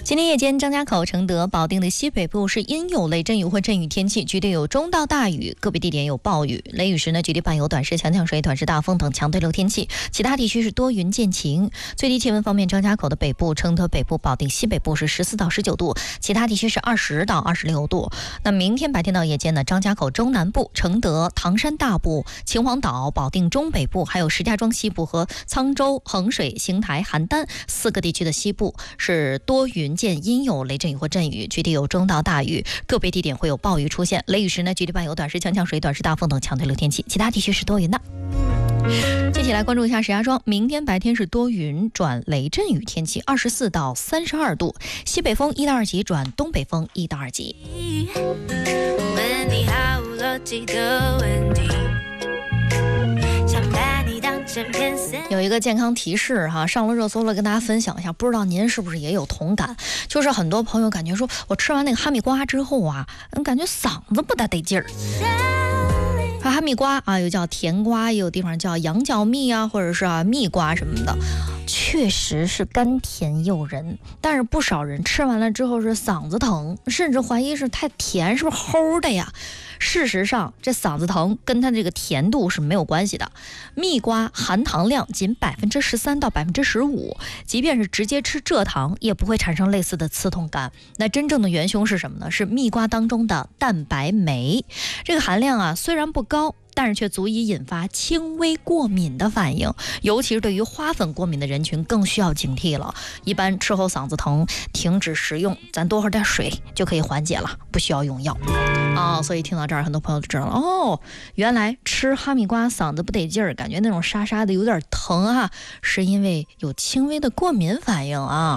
今天夜间，张家口、承德、保定的西北部是阴有雷阵雨或阵雨天气，局地有中到大雨，个别地点有暴雨。雷雨时呢，局地伴有短时强降水、短时大风等强对流天气。其他地区是多云见晴。最低气温方面，张家口的北部、承德北部、保定西北部是14到19度，其他地区是20到26度。那明天白天到夜间呢，张家口中南部、承德、唐山大部、秦皇岛、保定中北部，还有石家庄西部和沧州、衡水、邢台、邯郸4个地区的西部是多云见阴有雷阵雨或阵雨，局地有中到大雨，个别地点会有暴雨出现。雷雨时呢，局地伴有短时强降水、短时大风等强对流天气，其他地区是多云的。接下来关注一下石家庄，明天白天是多云转雷阵雨天气，24到32度，西北风1到2级转东北风1到2级。问你毫无逻辑的问题，有一个健康提示哈，上了热搜了，跟大家分享一下，不知道您是不是也有同感？就是很多朋友感觉说，我吃完那个哈密瓜之后啊，感觉嗓子不大得劲儿。哈密瓜啊，又叫甜瓜，也有地方叫羊角蜜啊，或者是蜜瓜什么的，确实是甘甜诱人。但是不少人吃完了之后是嗓子疼，甚至怀疑是太甜，是不是齁的呀？事实上，这嗓子疼跟它这个甜度是没有关系的。蜜瓜含糖量仅13%到15%，即便是直接吃蔗糖，也不会产生类似的刺痛感。那真正的元凶是什么呢？是蜜瓜当中的蛋白酶，这个含量虽然不高，但是却足以引发轻微过敏的反应，尤其是对于花粉过敏的人群更需要警惕了。一般吃后嗓子疼，停止食用，咱多喝点水就可以缓解了，不需要用药所以听到这儿，很多朋友就知道了原来吃哈密瓜嗓子不得劲儿，感觉那种沙沙的有点疼是因为有轻微的过敏反应